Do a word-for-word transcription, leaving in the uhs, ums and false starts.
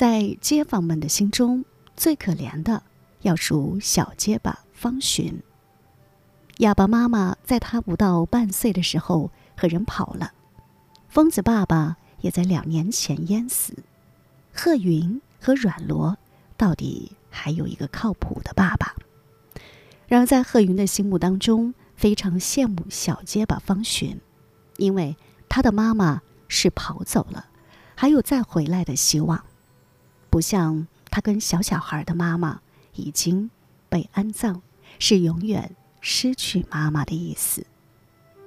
在街坊们的心中，最可怜的要数小结巴方寻。哑巴妈妈在她不到半岁的时候和人跑了，疯子爸爸也在两年前淹死。贺云和阮罗到底还有一个靠谱的爸爸。然而在贺云的心目当中，非常羡慕小结巴方寻，因为他的妈妈是跑走了，还有再回来的希望，不像他跟小小孩的妈妈已经被安葬，是永远失去妈妈的意思。